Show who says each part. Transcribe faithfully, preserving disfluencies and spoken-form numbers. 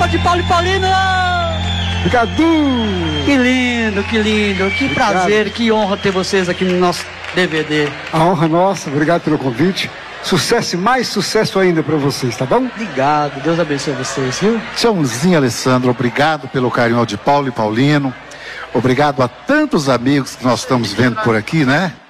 Speaker 1: Opa, de Paulo e Paulino!
Speaker 2: Obrigado!
Speaker 1: Que lindo, que lindo, que
Speaker 2: Obrigado.
Speaker 1: prazer, que honra ter vocês aqui no nosso D V D.
Speaker 2: A honra nossa, obrigado pelo convite. Sucesso e mais sucesso ainda para vocês, tá bom?
Speaker 1: Obrigado, Deus abençoe vocês, viu?
Speaker 3: Tchauzinho, Alessandro, obrigado pelo carinho de Paulo e Paulino. Obrigado a tantos amigos que nós estamos vendo por aqui, né?